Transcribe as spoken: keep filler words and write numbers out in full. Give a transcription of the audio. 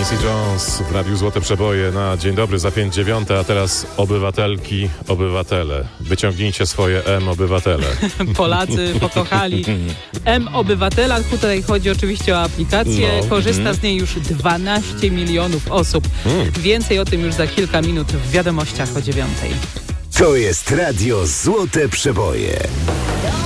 Quincy Jones w Radiu Złote Przeboje na Dzień Dobry za pięć dziewiąte, a teraz obywatelki, obywatele. Wyciągnijcie swoje M-obywatele. Polacy pokochali M-obywatela. Tutaj chodzi oczywiście o aplikację. No. Korzysta Mm. z niej już dwanaście milionów osób. Mm. Więcej o tym już za kilka minut w wiadomościach o dziewiątej. To jest Radio Złote Przeboje.